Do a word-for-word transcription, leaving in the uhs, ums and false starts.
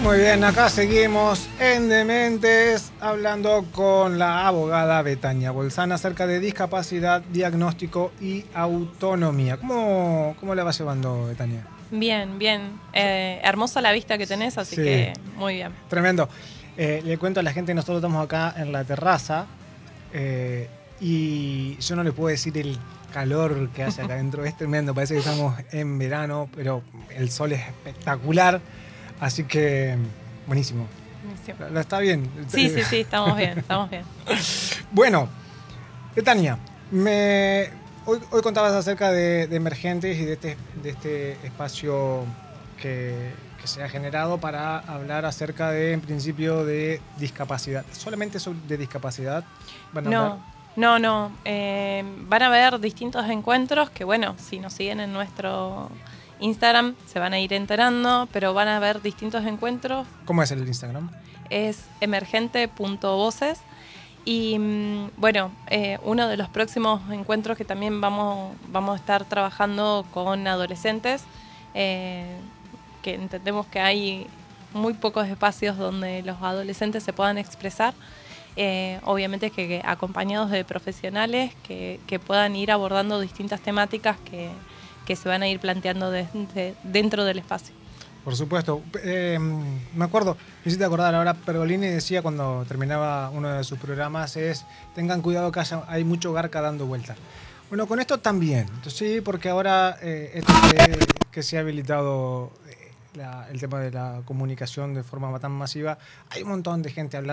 Muy bien, acá seguimos en Dementes hablando con la abogada Betania Bolzán acerca de discapacidad, diagnóstico y autonomía. ¿Cómo, cómo la va llevando, Betania? Bien, bien. Eh, hermosa la vista que tenés, así Sí, que muy bien. tremendo. Eh, le cuento a la gente, nosotros estamos acá en la terraza eh, y yo no le puedo decir el calor que hace acá adentro. Es tremendo, parece que estamos en verano, pero el sol es espectacular. Así que, buenísimo. Buenísimo. ¿La está bien? Sí, sí, sí, estamos bien, estamos bien. Bueno, Betania, me, hoy, hoy contabas acerca de, de Emergentes y de este, de este espacio que, que se ha generado para hablar acerca de, en principio, de discapacidad. ¿Solamente sobre, de discapacidad van a hablar? No, no, no. Eh, van a haber distintos encuentros que, bueno, si nos siguen en nuestro Instagram se van a ir enterando, pero van a haber distintos encuentros. ¿Cómo es el Instagram? Es emergente punto voces. Y mm, bueno, eh, uno de los próximos encuentros que también vamos, vamos a estar trabajando con adolescentes, eh, que entendemos que hay muy pocos espacios donde los adolescentes se puedan expresar, eh, obviamente que, que acompañados de profesionales que, que puedan ir abordando distintas temáticas que, que se van a ir planteando de, de, dentro del espacio. Por supuesto. Eh, me acuerdo, me hiciste acordar ahora, Pergolini decía cuando terminaba uno de sus programas es, tengan cuidado que haya, hay mucho garca dando vueltas. Bueno, con esto también. Sí, porque ahora eh, esto que, que se ha habilitado eh, la, el tema de la comunicación de forma tan masiva, hay un montón de gente hablando.